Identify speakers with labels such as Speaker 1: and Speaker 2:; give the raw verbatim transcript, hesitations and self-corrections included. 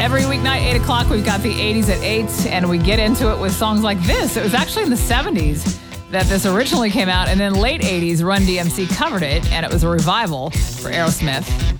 Speaker 1: Every weeknight, eight o'clock, we've got the eighties at eight, and we get into it with songs like this. It was actually in the seventies that this originally came out, and then late eighties, Run D M C covered it, and it was a revival for Aerosmith.